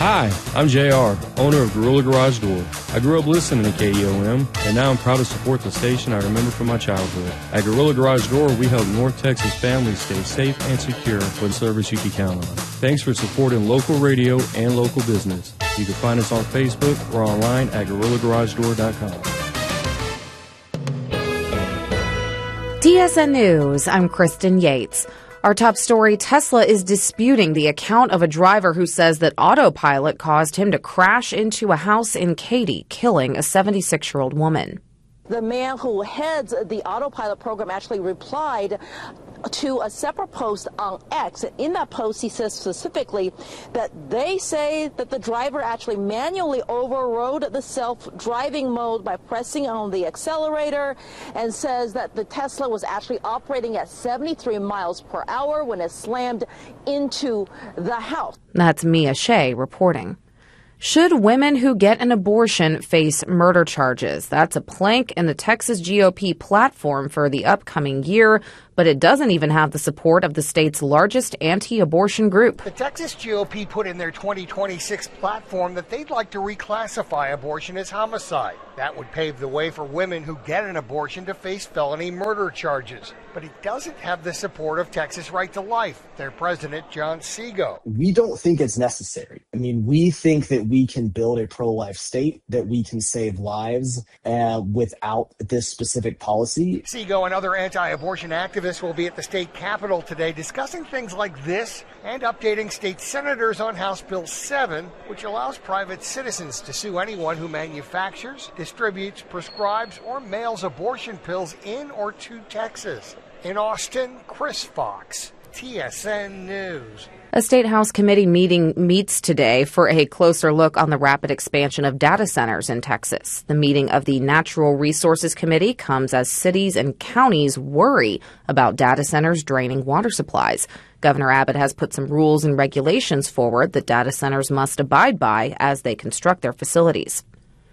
Hi, I'm JR, owner of Gorilla Garage Door. I grew up listening to KEOM, and now I'm proud to support the station I remember from my childhood. At Gorilla Garage Door, we help North Texas families stay safe and secure with service you can count on. Thanks for supporting local radio and local business. You can find us on Facebook or online at GorillaGarageDoor.com. TSN News, I'm Kristen Yates. Our top story, Tesla is disputing the account of a driver who says that autopilot caused him to crash into a house in Katy, killing a 76-year-old woman. The man who heads the autopilot program actually replied to a separate post on X. In that post, he says specifically that they say that the driver actually manually overrode the self-driving mode by pressing on the accelerator, and says that the Tesla was actually operating at 73 miles per hour when it slammed into the house. That's Mia Shea reporting. Should women who get an abortion face murder charges? That's a plank in the Texas GOP platform for the upcoming year, but it doesn't even have the support of the state's largest anti-abortion group. The Texas GOP put in their 2026 platform that they'd like to reclassify abortion as homicide. That would pave the way for women who get an abortion to face felony murder charges. But it doesn't have the support of Texas Right to Life, their president, John Seago. We don't think it's necessary. I mean, we think that we can build a pro-life state, that we can save lives without this specific policy. Seago and other anti-abortion activists will be at the state capitol today discussing things like this and updating state senators on House Bill 7, which allows private citizens to sue anyone who manufactures, distributes, prescribes, or mails abortion pills in or to Texas. In Austin, Chris Fox, TSN News. A State House committee meeting meets today for a closer look on the rapid expansion of data centers in Texas. The meeting of the Natural Resources Committee comes as cities and counties worry about data centers draining water supplies. Governor Abbott has put some rules and regulations forward that data centers must abide by as they construct their facilities.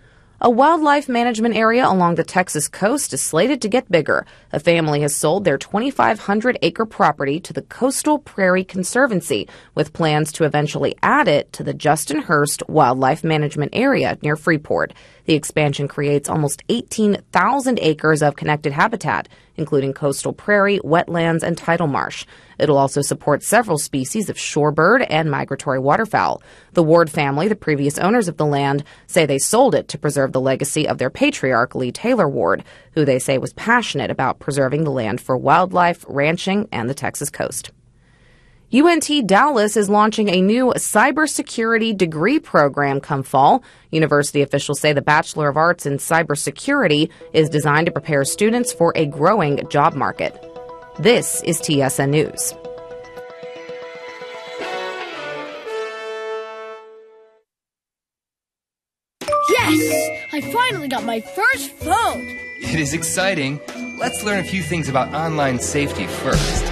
A wildlife management area along the Texas coast is slated to get bigger. A family has sold their 2,500-acre property to the Coastal Prairie Conservancy, with plans to eventually add it to the Justin Hurst Wildlife Management Area near Freeport. The expansion creates almost 18,000 acres of connected habitat, including coastal prairie, wetlands, and tidal marsh. It'll also support several species of shorebird and migratory waterfowl. The Ward family, the previous owners of the land, say they sold it to preserve the legacy of their patriarch, Lee Taylor Ward, who they say was passionate about preserving the land for wildlife, ranching, and the Texas coast. UNT Dallas is launching a new cybersecurity degree program come fall. University officials say the Bachelor of Arts in Cybersecurity is designed to prepare students for a growing job market. This is TSN News. Yes! I finally got my first phone! It is exciting. Let's learn a few things about online safety first.